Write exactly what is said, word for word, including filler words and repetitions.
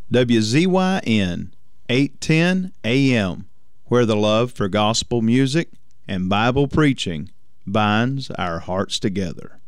W Z Y N eight ten A M, where the love for gospel music and Bible preaching binds our hearts together.